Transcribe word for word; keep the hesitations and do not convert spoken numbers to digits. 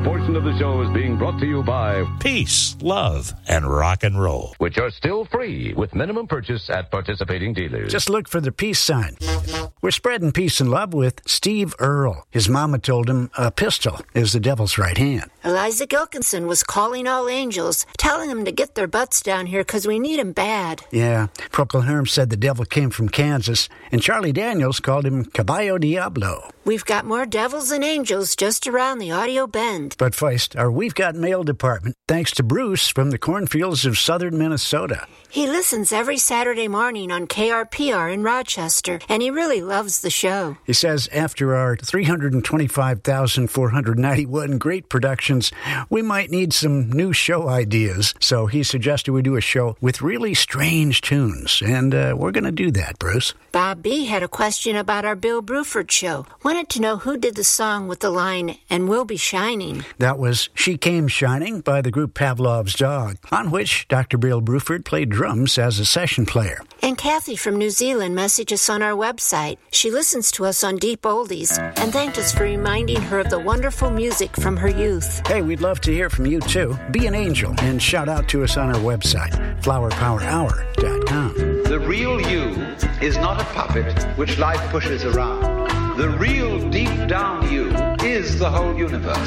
portion of the show is being brought to you by Peace, love, and rock and roll, which are still free with minimum purchase at participating dealers. Just look for the peace sign. We're spreading peace and love with Steve Earle. His mama told him a pistol is the devil's right hand. Eliza Gilkinson was calling all angels, telling them to get their butts down here because we need them bad. Yeah, Procol Harum said the devil came from Kansas, and Charlie Daniels called him Caballo Diablo. We've got more devils and angels just around the audio bend. But first, our We've Got Mail department, thanks to Bruce from the cornfields of southern Minnesota. He listens every Saturday morning on K R P R in Rochester, and he really loves the show. He says after our three hundred twenty-five thousand four hundred ninety-one great productions, we might need some new show ideas. So he suggested we do a show with really strange tunes, and uh, we're going to do that, Bruce. Bob B. had a question about our Bill Bruford show. Wanted to know who did the song with the line, "And We'll Be Shining." That was She Came Shining by the group Pavlov's Dog, on which Doctor Bill Bruford played drums as a session player. And Kathy from New Zealand messaged us on our website. She listens to us on Deep Oldies and thanked us for reminding her of the wonderful music from her youth. Hey, we'd love to hear from you, too. Be an angel and shout out to us on our website, flower power hour dot com. The real you is not a puppet which life pushes around. The real deep down you is the whole universe.